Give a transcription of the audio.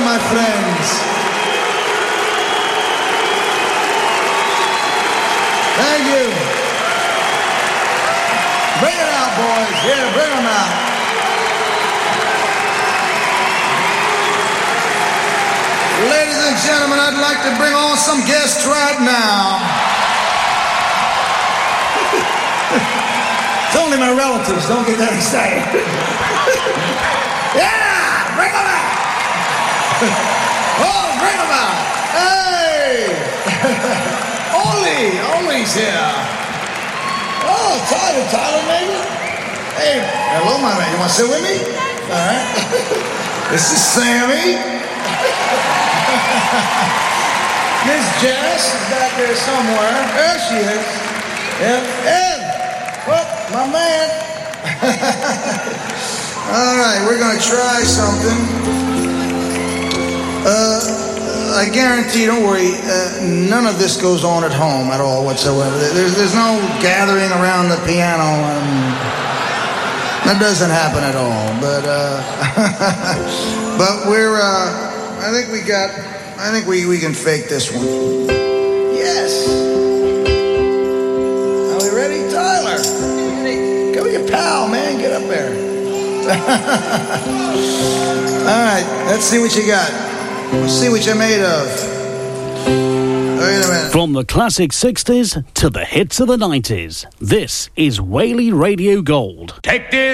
my friends. Thank you. Bring it out, boys. Yeah, bring them out. Ladies and gentlemen, I'd like to bring on some guests right now. It's only my relatives. Don't get that excited. Yeah, bring them out. Oh, bring them out. Hey. Ollie's here. Oh, Tyler, maybe? Hey, hello, my man. You want to sit with me? All right. This is Sammy. Miss Jess is back there somewhere. There she is. Yeah. Ed. Well, my man. All right, we're going to try something. I guarantee, don't worry, none of this goes on at home at all whatsoever. There's no gathering around the piano. That doesn't happen at all. But but we're I think we can fake this one. Yes. Are we ready, Tyler? Go with your pal, man. Get up there. All right, let's see what you got. Let's see what you're made of. Wait a minute. From the classic 60s to the hits of the 90s, this is Whaley Radio Gold. Take this.